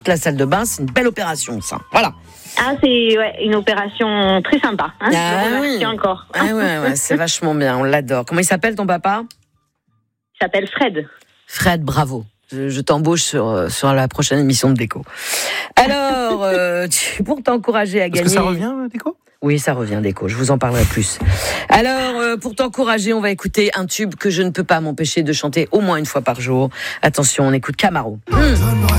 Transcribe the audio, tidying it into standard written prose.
La salle de bain, c'est une belle opération, ça. Voilà. Ah, c'est une opération très sympa. Hein, Ah, je remercie oui. encore. Ah ouais, c'est vachement bien, on l'adore. Comment il s'appelle ton papa ? Il s'appelle Fred. Fred, bravo. Je t'embauche sur la prochaine émission de Déco. Alors, pour t'encourager à gagner... Est-ce que ça revient, Déco ? Oui, ça revient, Déco. Je vous en parlerai plus. Alors, pour t'encourager, on va écouter un tube que je ne peux pas m'empêcher de chanter au moins une fois par jour. Attention, on écoute Camaro.